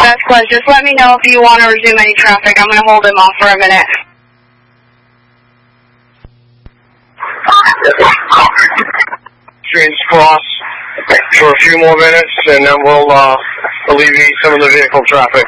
Vasquez, just let me know if you want to resume any traffic. I'm going to hold him off for a minute. Trains cross for a few more minutes, and then we'll alleviate some of the vehicle traffic.